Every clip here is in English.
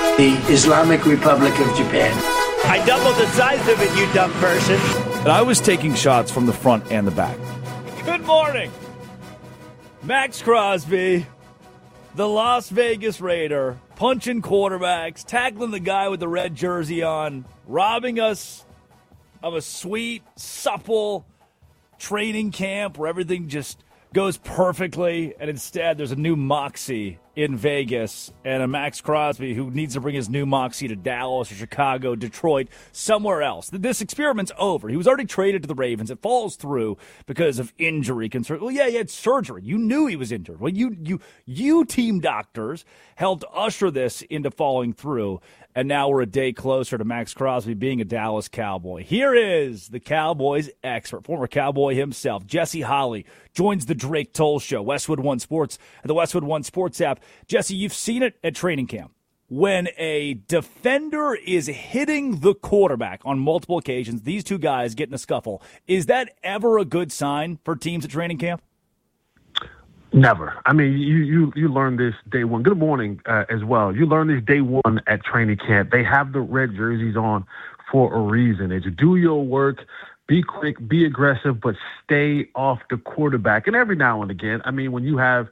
the Islamic Republic of Japan. I doubled the size of it, you dumb person. And I was taking shots from the front and the back. Good morning. Max Crosby, the Las Vegas Raider, punching quarterbacks, tackling the guy with the red jersey on, robbing us of a sweet, supple training camp where everything just goes perfectly, and instead there's a new moxie in Vegas and a Max Crosby who needs to bring his new moxie to Dallas or Chicago, Detroit, somewhere else. This experiment's over. He was already traded to the Ravens. It falls through because of injury concern. Well, yeah, he had surgery. You knew he was injured. Well, you team doctors helped usher this into falling through, and now we're a day closer to Max Crosby being a Dallas Cowboy. Here is the Cowboys expert, former Cowboy himself, Jesse Holley, joins the Drake Toll Show, Westwood One Sports, and the Westwood One Sports app. Jesse, you've seen it at training camp. When a defender is hitting the quarterback on multiple occasions, these two guys get in a scuffle. Is that ever a good sign for teams at training camp? Never. I mean, you learn this day one. Good morning as well. You learn this day one at training camp. They have the red jerseys on for a reason. It's do your work, be quick, be aggressive, but stay off the quarterback. And every now and again, I mean, when you have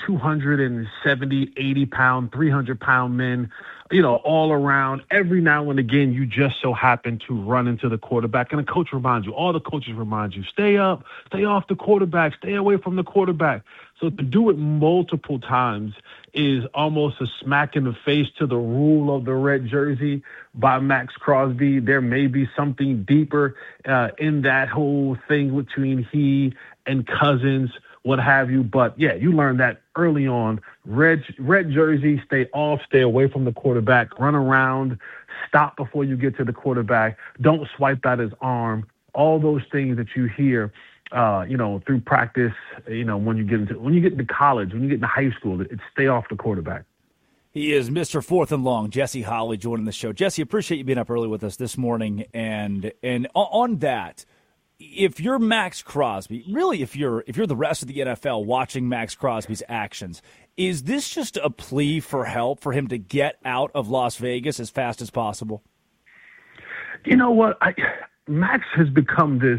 270, 80-pound, 300-pound men, all around, every now and again, you just so happen to run into the quarterback. And the coach reminds you, all the coaches remind you, stay up, stay off the quarterback, stay away from the quarterback. So to do it multiple times is almost a smack in the face to the rule of the red jersey by Max Crosby. There may be something deeper in that whole thing between he and Cousins, what have you. But, yeah, you learn that early on. Red jersey, stay off, stay away from the quarterback, run around, stop before you get to the quarterback, don't swipe at his arm, all those things that you hear through practice, when you get into college, when you get into high school, it's stay off the quarterback. He is Mr. Fourth and Long, Jesse Holley, joining the show. Jesse, appreciate you being up early with us this morning. And on that, if you're Max Crosby, really if you're the rest of the NFL watching Max Crosby's actions, is this just a plea for help for him to get out of Las Vegas as fast as possible? You know what? Max has become this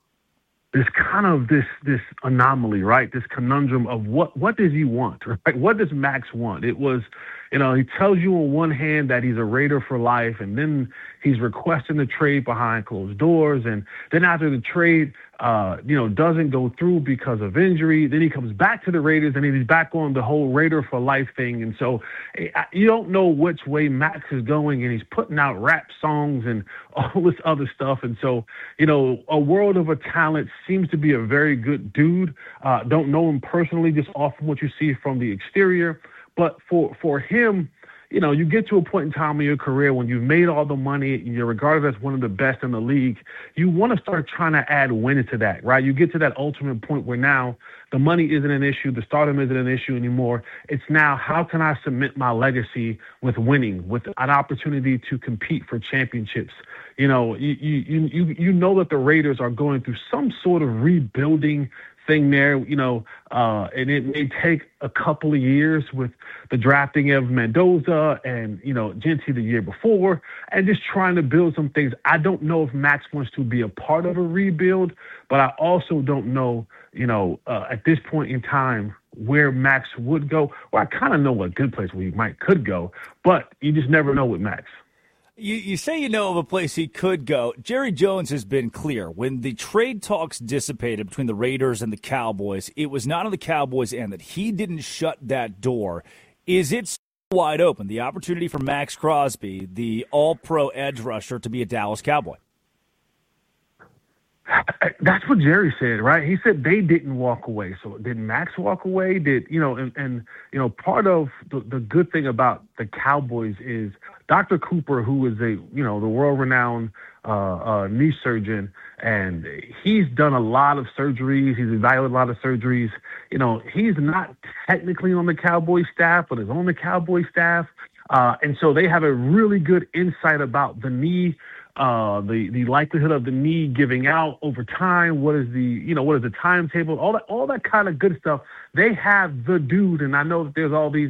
anomaly, right? This conundrum of what does he want, right? What does Max want? It was, he tells you on one hand that he's a Raider for life, and then he's requesting the trade behind closed doors, and then after the trade, doesn't go through because of injury, then he comes back to the Raiders, and he's back on the whole Raider for life thing, and so you don't know which way Max is going, and he's putting out rap songs and all this other stuff, and so, a world of a talent, seems to be a very good dude. Don't know him personally, just off of what you see from the exterior. But for him, you get to a point in time in your career when you've made all the money and you're regarded as one of the best in the league, you want to start trying to add wins to that, right? You get to that ultimate point where now the money isn't an issue, the stardom isn't an issue anymore. It's now, how can I cement my legacy with winning, with an opportunity to compete for championships? You know that the Raiders are going through some sort of rebuilding thing there, and it may take a couple of years with the drafting of Mendoza and, Gentry the year before, and just trying to build some things. I don't know if Max wants to be a part of a rebuild, but I also don't know, at this point in time where Max would go. Well, I kind of know a good place where he could go, but you just never know with Max. You say you know of a place he could go. Jerry Jones has been clear. When the trade talks dissipated between the Raiders and the Cowboys, it was not on the Cowboys' end that he didn't shut that door. Is it wide open, the opportunity for Max Crosby, the all-pro edge rusher, to be a Dallas Cowboy? That's what Jerry said, right? He said they didn't walk away. So did Max walk away? Part of the good thing about the Cowboys is Dr. Cooper, who is the world-renowned knee surgeon, and he's done a lot of surgeries. He's evaluated a lot of surgeries. He's not technically on the Cowboys staff, but is on the Cowboys staff. And so they have a really good insight about the knee, the likelihood of the knee giving out over time. What is the timetable? All that kind of good stuff. They have the dude, and I know that there's all these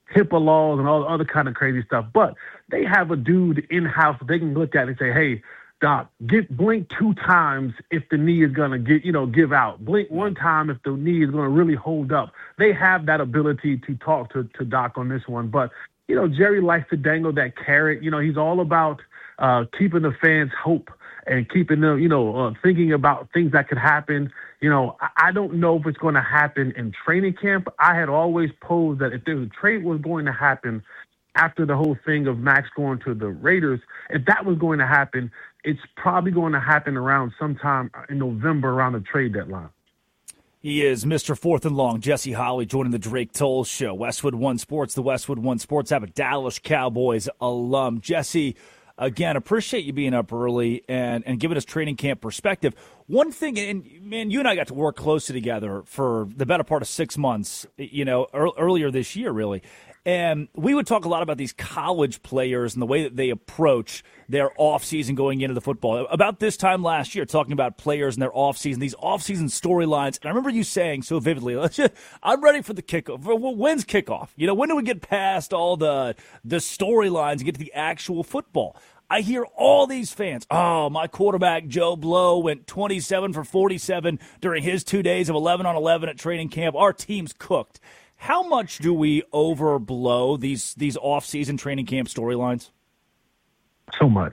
HIPAA laws and all the other kind of crazy stuff. But they have a dude in-house they can look at and say, hey, Doc, blink 2 times if the knee is going to give out. Blink 1 time if the knee is going to really hold up. They have that ability to talk to Doc on this one. But, Jerry likes to dangle that carrot. He's all about keeping the fans' hope and keeping them, thinking about things that could happen. I don't know if it's going to happen in training camp. I had always posed that if there's a trade was going to happen after the whole thing of Max going to the Raiders, if that was going to happen, it's probably going to happen around sometime in November around the trade deadline. He is Mr. Fourth and Long, Jesse Holley, joining the Drake Toll Show. Westwood One Sports, the Westwood One Sports app, a Dallas Cowboys alum. Jesse, again, appreciate you being up early and giving us training camp perspective. One thing, and man, you and I got to work closely together for the better part of 6 months, earlier this year, really. And we would talk a lot about these college players and the way that they approach their offseason going into the football. About this time last year, talking about players and their offseason, these offseason storylines. And I remember you saying so vividly, I'm ready for the kickoff. When's kickoff? When do we get past all the storylines and get to the actual football? I hear all these fans, my quarterback Joe Blow went 27 for 47 during his 2 days of 11 on 11 at training camp. Our team's cooked. How much do we overblow these off-season training camp storylines? So much.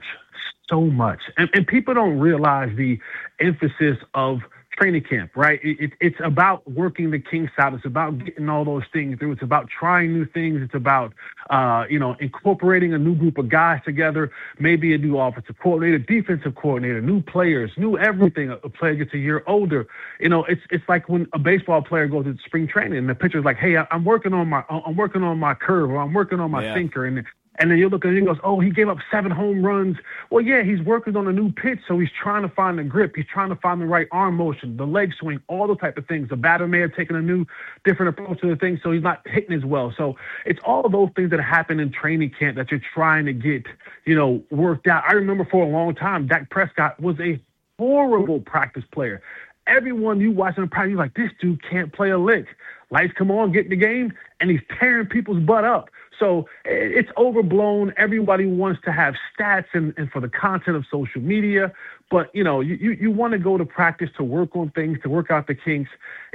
And people don't realize the emphasis of training camp, right? It's about working the kinks out. It's about getting all those things through. It's about trying new things. It's about, incorporating a new group of guys together, maybe a new offensive coordinator, defensive coordinator, new players, new everything. A player gets a year older. It's like when a baseball player goes to spring training and the pitcher's like, hey, I'm working on my curve, or I'm working on my sinker. And then you look at it and he goes, he gave up 7 home runs. Well, yeah, he's working on a new pitch, so he's trying to find the grip. He's trying to find the right arm motion, the leg swing, all those type of things. The batter may have taken a new, different approach to the thing, so he's not hitting as well. So it's all of those things that happen in training camp that you're trying to get, worked out. I remember for a long time, Dak Prescott was a horrible practice player. Everyone you watch in the practice, you're like, this dude can't play a lick. Lights come on, get in the game, and he's tearing people's butt up. So it's overblown. Everybody wants to have stats and for the content of social media. But, you want to go to practice to work on things, to work out the kinks.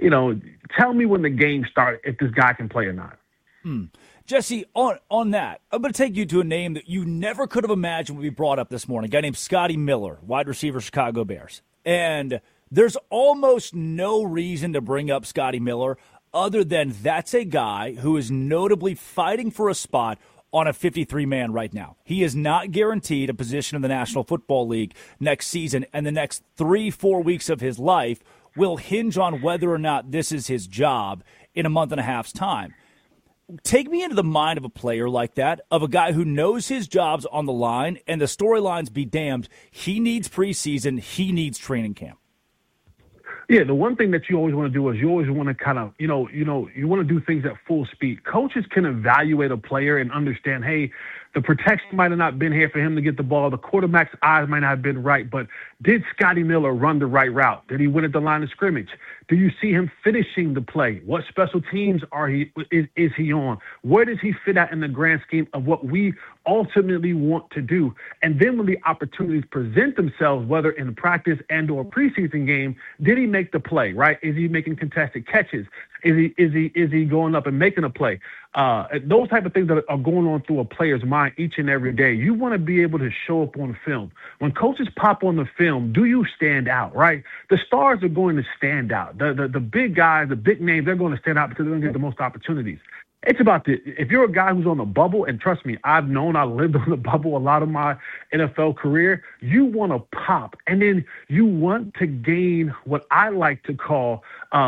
Tell me when the game starts, if this guy can play or not. Jesse, on that, I'm going to take you to a name that you never could have imagined would be brought up this morning, a guy named Scotty Miller, wide receiver, Chicago Bears. And there's almost no reason to bring up Scotty Miller other than that's a guy who is notably fighting for a spot on a 53-man right now. He is not guaranteed a position in the National Football League next season, and the next 3-4 weeks of his life will hinge on whether or not this is his job in a month and a half's time. Take me into the mind of a player like that, of a guy who knows his job's on the line, and the storylines be damned. He needs preseason. He needs training camp. Yeah, the one thing that you always want to do is you always want to kind of, you want to do things at full speed. Coaches can evaluate a player and understand, hey, the protection might have not been here for him to get the ball. The quarterback's eyes might not have been right, but did Scotty Miller run the right route? Did he win at the line of scrimmage? Do you see him finishing the play? What special teams is he on? Where does he fit out in the grand scheme of what we ultimately want to do? And then when the opportunities present themselves, whether in practice and or preseason game, did he make the play, right? Is he making contested catches? Is he going up and making a play? Those type of things that are going on through a player's mind each and every day. You want to be able to show up on film. When coaches pop on the film, do you stand out, right? The stars are going to stand out. The big guys, the big names, they're going to stand out because they're going to get the most opportunities. It's about if you're a guy who's on the bubble, and trust me, I lived on the bubble a lot of my NFL career, you want to pop. And then you want to gain what I like to call,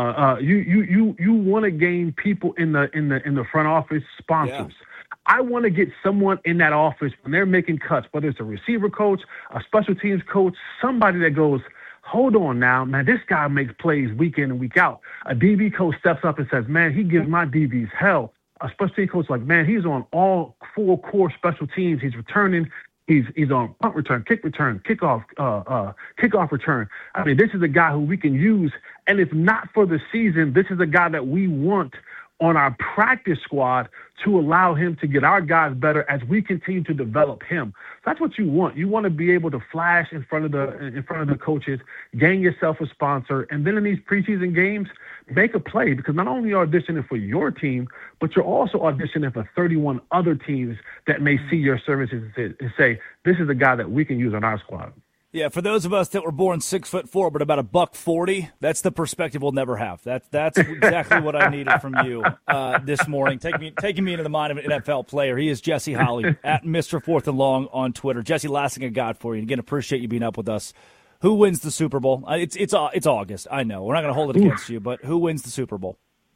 you want to gain people in the front office, sponsors. Yeah. I want to get someone in that office when they're making cuts, whether it's a receiver coach, a special teams coach, somebody that goes, hold on now, man, this guy makes plays week in and week out. A DB coach steps up and says, man, he gives my DBs hell. A special team coach like, man, he's on all 4 core special teams. He's returning. He's on punt return, kick return, kickoff return. I mean, this is a guy who we can use. And if not for the season, this is a guy that we want on our practice squad to allow him to get our guys better as we continue to develop him. So that's what you want. You want to be able to flash in front of the coaches, gain yourself a sponsor, and then in these preseason games, make a play, because not only are you auditioning for your team, but you're also auditioning for 31 other teams that may see your services and say, this is a guy that we can use on our squad. Yeah, for those of us that were born 6'4" but about $140, that's the perspective we'll never have. That's exactly what I needed from you this morning, taking me into the mind of an NFL player. He is Jesse Holley at Mr. Fourth and Long on Twitter. Jesse, last thing I got for you, and again, appreciate you being up with us. Who wins the Super Bowl? It's August. I know we're not going to hold it against you, but who wins the Super Bowl?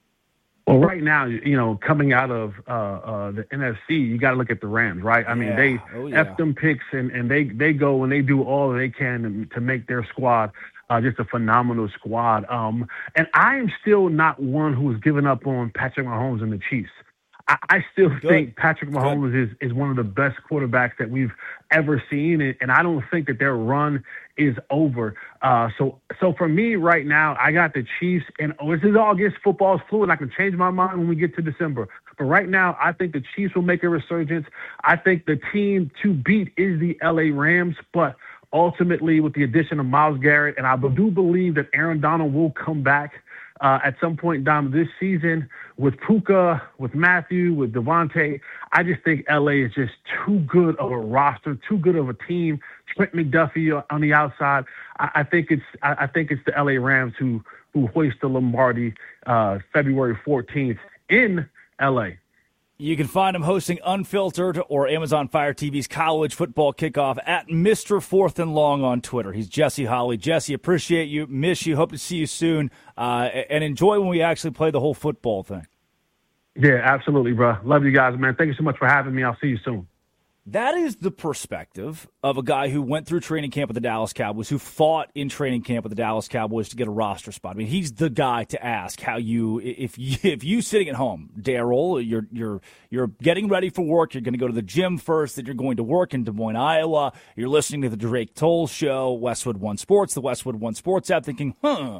Well, right now, coming out of the NFC, you got to look at the Rams, right? I mean, they F them picks, and they go and they do all they can to make their squad just a phenomenal squad. And I am still not one who has given up on Patrick Mahomes and the Chiefs. I still think Patrick Mahomes is one of the best quarterbacks that we've ever seen, and I don't think that their run is over. So for me right now, I got the Chiefs, and this is August. Football's fluid. I can change my mind when we get to December. But right now, I think the Chiefs will make a resurgence. I think the team to beat is the LA Rams, but ultimately with the addition of Myles Garrett, and I do believe that Aaron Donald will come back at some point down this season with Puka, with Matthew, with Devontae. I just think LA is just too good of a roster, too good of a team. Trent McDuffie on the outside. I think it's the LA Rams who hoist the Lombardi February 14th in LA. You can find him hosting Unfiltered or Amazon Fire TV's College Football Kickoff at Mr. Fourth and Long on Twitter. He's Jesse Holley. Jesse, appreciate you, miss you, hope to see you soon, and enjoy when we actually play the whole football thing. Yeah, absolutely, bro. Love you guys, man. Thank you so much for having me. I'll see you soon. That is the perspective of a guy who went through training camp with the Dallas Cowboys, who fought in training camp with the Dallas Cowboys to get a roster spot. I mean, he's the guy to ask how if you sitting at home, Daryl, you're getting ready for work, you're going to go to the gym first, then you're going to work in Des Moines, Iowa, you're listening to the Drake Toll Show, Westwood One Sports, the Westwood One Sports app, thinking,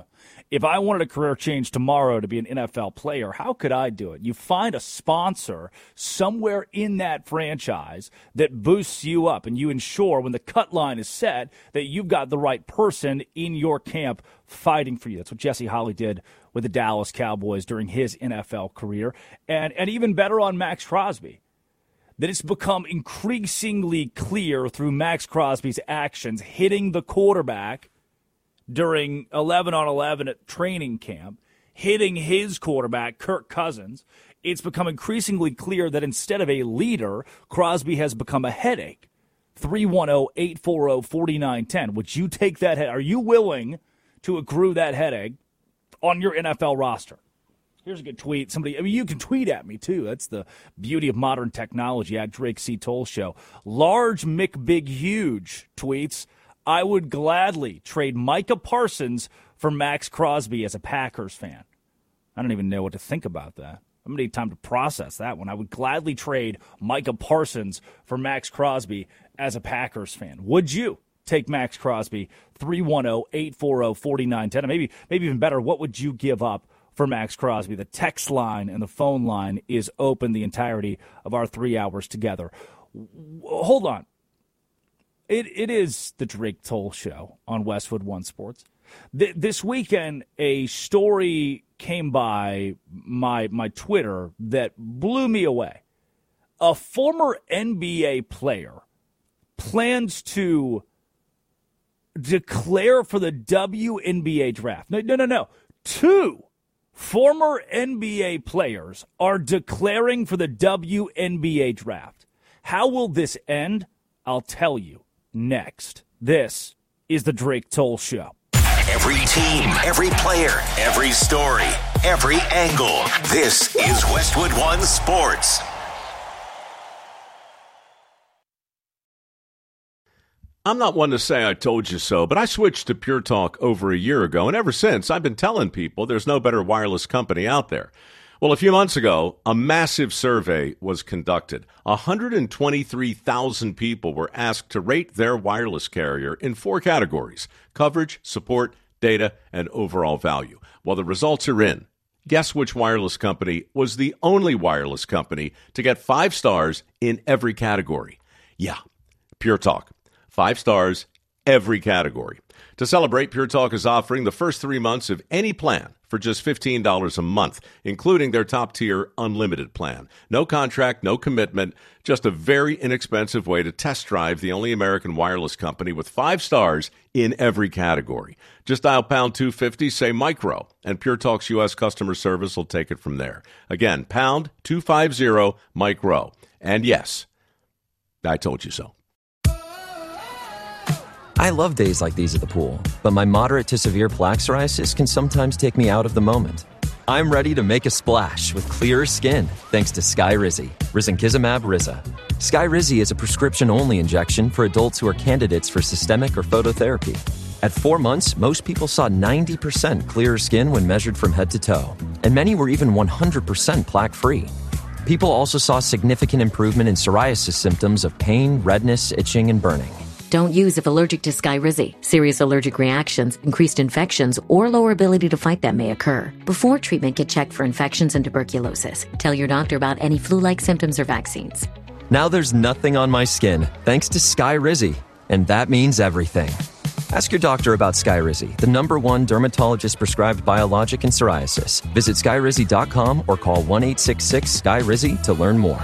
if I wanted a career change tomorrow to be an NFL player, how could I do it? You find a sponsor somewhere in that franchise that boosts you up, and you ensure when the cut line is set that you've got the right person in your camp fighting for you. That's what Jesse Holley did with the Dallas Cowboys during his NFL career. And even better on Max Crosby, that it's become increasingly clear through Max Crosby's actions hitting the quarterback during 11-on-11 at training camp, hitting his quarterback, Kirk Cousins. It's become increasingly clear that instead of a leader, Crosby has become a headache. 310-840-4910. Would you take that head? Are you willing to accrue that headache on your NFL roster? Here's a good tweet. You can tweet at me, too. That's the beauty of modern technology at Drake C. Toll Show. Large Mick Big Huge tweets, I would gladly trade Micah Parsons for Max Crosby as a Packers fan. I don't even know what to think about that. I'm going to need time to process that one. I would gladly trade Micah Parsons for Max Crosby as a Packers fan. Would you take Max Crosby? 310-840-4910. And maybe even better, what would you give up for Max Crosby? The text line and the phone line is open the entirety of our 3 hours together. Hold on. It is the Drake Toll Show on Westwood One Sports. This weekend, a story came by my Twitter that blew me away. A former NBA player plans to declare for the WNBA draft. No. 2 former NBA players are declaring for the WNBA draft. How will this end? I'll tell you next. This is the Drake Toll Show. Every team, every player, every story, every angle. This is Westwood One Sports. I'm not one to say I told you so, but I switched to Pure Talk over a year ago, and ever since, I've been telling people there's no better wireless company out there. Well, a few months ago, a massive survey was conducted. 123,000 people were asked to rate their wireless carrier in 4 categories: coverage, support, data, and overall value. Well, the results are in. Guess which wireless company was the only wireless company to get 5 stars in every category? Yeah, Pure Talk. 5 stars, every category. To celebrate, Pure Talk is offering the first 3 months of any plan for just $15 a month, including their top-tier unlimited plan. No contract, no commitment, just a very inexpensive way to test drive the only American wireless company with 5 stars in every category. Just dial pound 250, say micro, and Pure Talk's U.S. customer service will take it from there. Again, pound 250 micro. And yes, I told you so. I love days like these at the pool, but my moderate to severe plaque psoriasis can sometimes take me out of the moment. I'm ready to make a splash with clearer skin thanks to Skyrizi, risankizumab Riza. Skyrizi is a prescription-only injection for adults who are candidates for systemic or phototherapy. At 4 months, most people saw 90% clearer skin when measured from head to toe, and many were even 100% plaque-free. People also saw significant improvement in psoriasis symptoms of pain, redness, itching, and burning. Don't use if allergic to Skyrizi. Serious allergic reactions, increased infections, or lower ability to fight them may occur. Before treatment, get checked for infections and tuberculosis. Tell your doctor about any flu-like symptoms or vaccines. Now there's nothing on my skin thanks to Skyrizi, and that means everything. Ask your doctor about Skyrizi, the #1 dermatologist-prescribed biologic in psoriasis. Visit Skyrizi.com or call 1-866-SKYRIZI to learn more.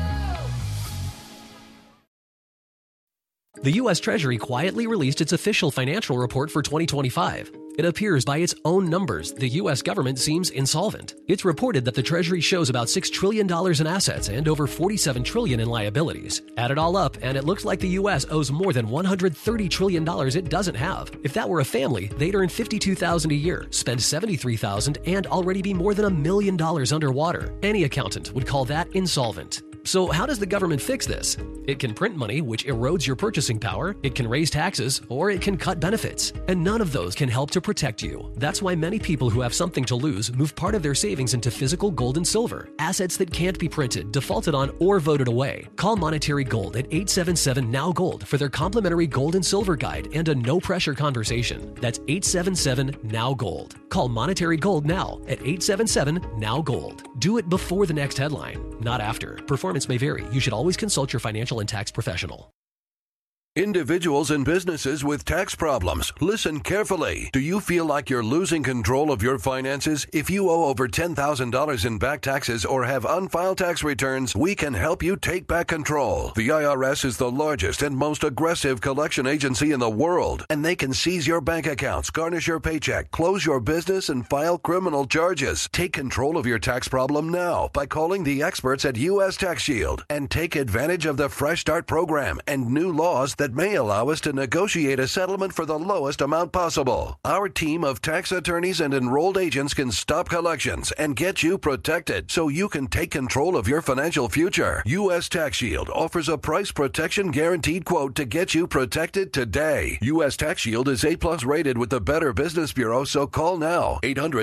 The U.S. Treasury quietly released its official financial report for 2025. It appears by its own numbers, the U.S. government seems insolvent. It's reported that the Treasury shows about $6 trillion in assets and over $47 trillion in liabilities. Add it all up, and it looks like the U.S. owes more than $130 trillion it doesn't have. If that were a family, they'd earn $52,000 a year, spend $73,000, and already be more than $1 million underwater. Any accountant would call that insolvent. So how does the government fix this? It can print money, which erodes your purchasing power, it can raise taxes, or it can cut benefits. And none of those can help to protect you. That's why many people who have something to lose move part of their savings into physical gold and silver, assets that can't be printed, defaulted on, or voted away. Call Monetary Gold at 877-NOW-GOLD for their complimentary gold and silver guide and a no-pressure conversation. That's 877-NOW-GOLD. Call Monetary Gold now at 877-NOW-GOLD. Do it before the next headline, not after. Performance may vary. You should always consult your financial and tax professional. Individuals and businesses with tax problems, listen carefully. Do you feel like you're losing control of your finances? If you owe over $10,000 in back taxes or have unfiled tax returns, we can help you take back control. The IRS is the largest and most aggressive collection agency in the world, and they can seize your bank accounts, garnish your paycheck, close your business, and file criminal charges. Take control of your tax problem now by calling the experts at U.S. Tax Shield and take advantage of the Fresh Start program and new laws that may allow us to negotiate a settlement for the lowest amount possible. Our team of tax attorneys and enrolled agents can stop collections and get you protected so you can take control of your financial future. U.S. Tax Shield offers a price protection guaranteed quote to get you protected today. U.S. Tax Shield is A+ rated with the Better Business Bureau, so call now.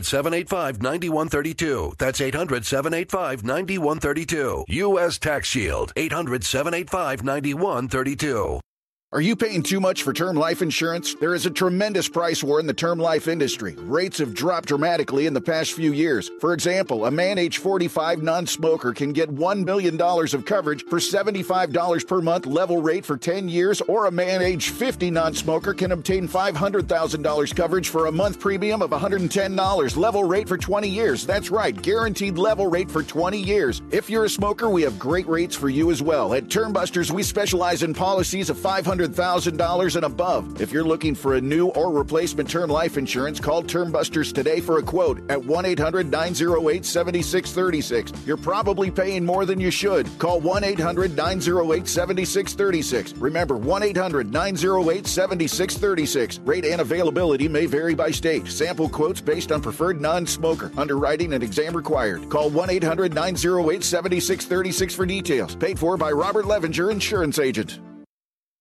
800-785-9132. That's 800-785-9132. U.S. Tax Shield. 800-785-9132. Are you paying too much for term life insurance? There is a tremendous price war in the term life industry. Rates have dropped dramatically in the past few years. For example, a man age 45 non-smoker can get $1 million of coverage for $75 per month level rate for 10 years, or a man age 50 non-smoker can obtain $500,000 coverage for a month premium of $110 level rate for 20 years. That's right, guaranteed level rate for 20 years. If you're a smoker, we have great rates for you as well. At Term Busters, we specialize in policies of $500,000 and above. If you're looking for a new or replacement term life insurance, call Term Busters today for a quote at 1-800-908-7636. You're probably paying more than you should. Call 1-800-908-7636. Remember, 1-800-908-7636. Rate and availability may vary by state. Sample quotes based on preferred non-smoker. Underwriting and exam required. Call 1-800-908-7636 for details. Paid for by Robert Levenger, Insurance Agent.